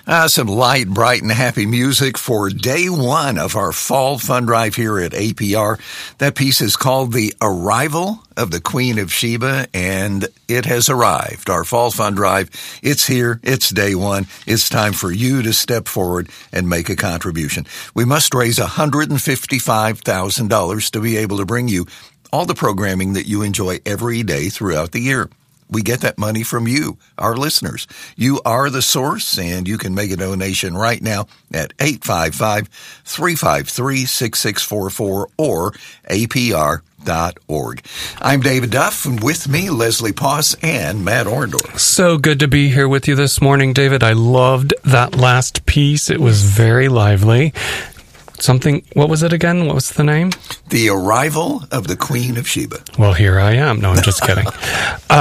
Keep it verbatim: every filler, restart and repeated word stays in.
Uh, some light, bright, and happy music for day one of our fall fund drive here at A P R. That piece is called The Arrival of the Queen of Sheba, and it has arrived. Our fall fund drive, it's here. It's day one. It's time for you to step forward and make a contribution. We must raise one hundred fifty-five thousand dollars to be able to bring you all the programming that you enjoy every day throughout the year. We get that money from you, our listeners. You are the source, and you can make a donation right now at eight five five, three five three, six six four four or A P R dot org. I'm David Duff, and with me, Leslie Poss and Matt Orndorff. So good to be here with you this morning, David. I loved that last piece. It was very lively. Something, what was it again? What was the name? The Arrival of the Queen of Sheba. Well, here I am. No, I'm just kidding. Uh,